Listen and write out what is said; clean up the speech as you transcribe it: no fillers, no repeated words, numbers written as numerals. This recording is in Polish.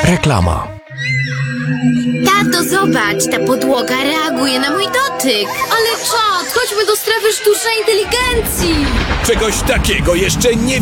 Reklama. Tato, zobacz, ta podłoga reaguje na mój dotyk. Ale czad, chodźmy do strefy sztucznej inteligencji. Czegoś takiego jeszcze nie